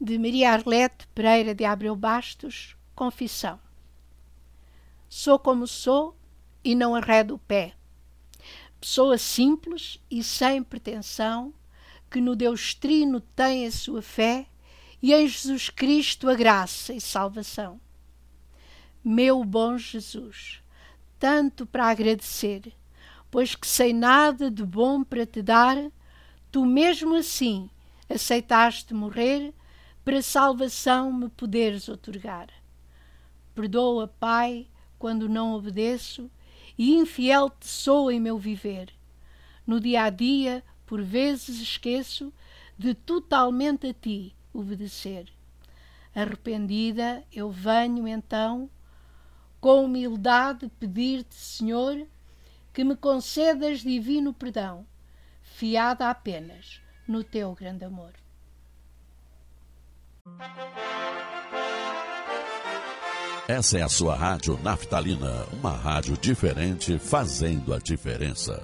de Maria Arlete Pereira de Abreu Bastos, confissão. Sou como sou e não arredo o pé. Pessoa simples e sem pretensão, que no Deus Trino tem a sua fé e em Jesus Cristo a graça e salvação. Meu bom Jesus, tanto para agradecer, pois que sei nada de bom para te dar, tu mesmo assim aceitaste morrer, para salvação me poderes outorgar. Perdoa, Pai, quando não obedeço, e infiel te sou em meu viver. No dia a dia, por vezes esqueço de totalmente a ti obedecer. Arrependida, eu venho então, com humildade pedir-te, Senhor, que me concedas divino perdão, fiada apenas no teu grande amor. Essa é a sua rádio Naftalina, uma rádio diferente, fazendo a diferença.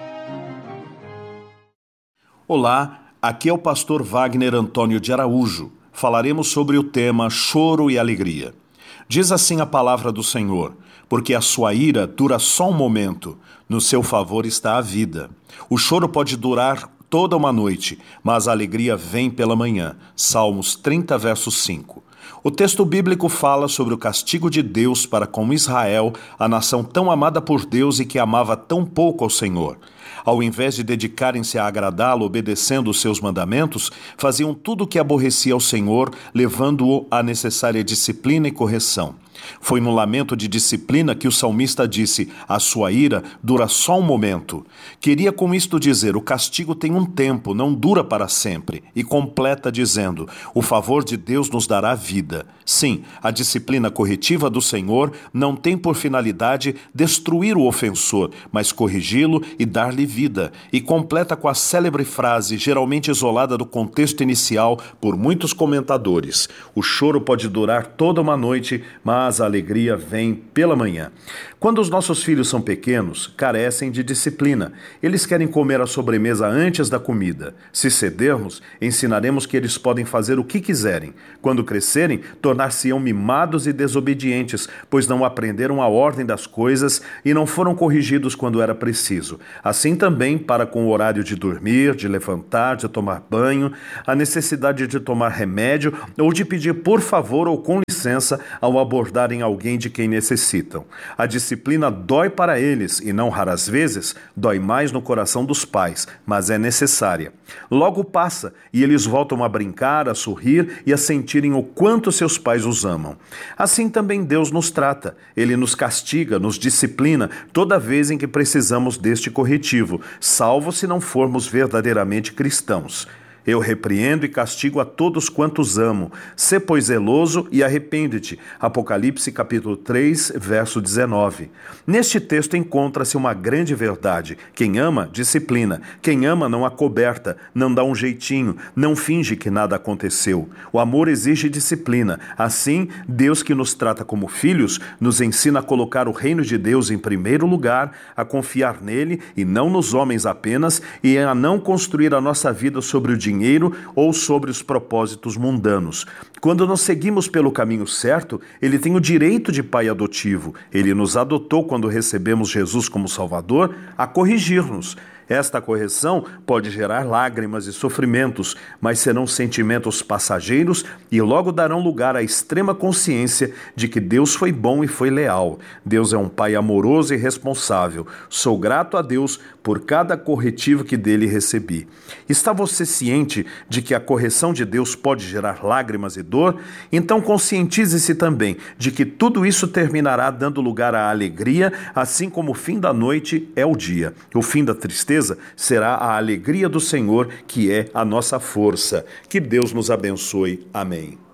Olá, aqui é o pastor Wagner Antônio de Araújo. Falaremos sobre o tema choro e alegria. Diz assim a palavra do Senhor: porque a sua ira dura só um momento, no seu favor está a vida. O choro pode durar toda uma noite, mas a alegria vem pela manhã. Salmos 30, verso 5. O texto bíblico fala sobre o castigo de Deus para com Israel, a nação tão amada por Deus e que amava tão pouco ao Senhor. Ao invés de dedicarem-se a agradá-lo obedecendo os seus mandamentos, faziam tudo o que aborrecia ao Senhor, levando-o à necessária disciplina e correção. Foi no lamento de disciplina que o salmista disse: a sua ira dura só um momento. Queria com isto dizer, o castigo tem um tempo, não dura para sempre. E completa dizendo, o favor de Deus nos dará vida. Sim, a disciplina corretiva do Senhor não tem por finalidade destruir o ofensor, mas corrigi-lo e dar-lhe vida. E completa com a célebre frase, geralmente isolada do contexto inicial por muitos comentadores: o choro pode durar toda uma noite, mas a alegria vem pela manhã. Quando os nossos filhos são pequenos, carecem de disciplina. Eles querem comer a sobremesa antes da comida. Se cedermos, ensinaremos que eles podem fazer o que quiserem. Quando crescerem, tornar-se-ão mimados e desobedientes, pois não aprenderam a ordem das coisas e não foram corrigidos quando era preciso. Assim também para com o horário de dormir, de levantar, de tomar banho, a necessidade de tomar remédio ou de pedir por favor ou com licença ao abordarem alguém de quem necessitam. A disciplina dói para eles e não raras vezes dói mais no coração dos pais, mas é necessária. Logo passa e eles voltam a brincar, a sorrir e a sentirem o quanto seus pais os amam. Assim também Deus nos trata. Ele nos castiga, nos disciplina toda vez em que precisamos deste corretivo, salvo se não formos verdadeiramente cristãos. Eu repreendo e castigo a todos quantos amo. Sê, pois, zeloso e arrepende-te. Apocalipse capítulo 3, verso 19. Neste texto encontra-se uma grande verdade. Quem ama, disciplina. Quem ama não acoberta, não dá um jeitinho, não finge que nada aconteceu. O amor exige disciplina. Assim, Deus, que nos trata como filhos, nos ensina a colocar o reino de Deus em primeiro lugar, a confiar nele e não nos homens apenas, e a não construir a nossa vida sobre o dinheiro ou sobre os propósitos mundanos. Quando nós seguimos pelo caminho certo, ele tem o direito de pai adotivo. Ele nos adotou quando recebemos Jesus como Salvador, a corrigir-nos. Esta correção pode gerar lágrimas e sofrimentos, mas serão sentimentos passageiros e logo darão lugar à extrema consciência de que Deus foi bom e foi leal. Deus é um pai amoroso e responsável. Sou grato a Deus por cada corretivo que dele recebi. Está você ciente de que a correção de Deus pode gerar lágrimas e dor? Então conscientize-se também de que tudo isso terminará dando lugar à alegria, assim como o fim da noite é o dia. O fim da tristeza será a alegria do Senhor, que é a nossa força. Que Deus nos abençoe. Amém.